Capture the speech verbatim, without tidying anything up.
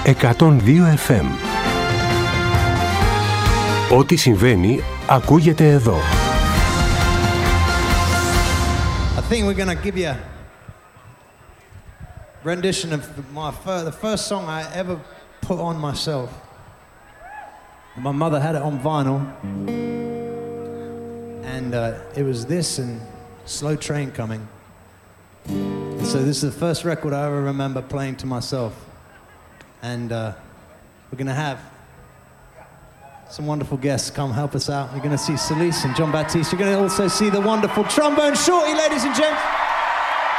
εκατόν δύο εφ εμ. Ό,τι συμβαίνει, ακούγεται εδώ. I think we're gonna give you a rendition of my fir- the first song I ever put on myself. My mother had it on vinyl, and uh, it was this and Slow Train Coming. So this is the first record I ever remember playing to myself. And uh, we're going to have some wonderful guests come help us out. You're going to see Solis and John Baptiste. You're going to also see the wonderful Trombone Shorty, ladies and gents.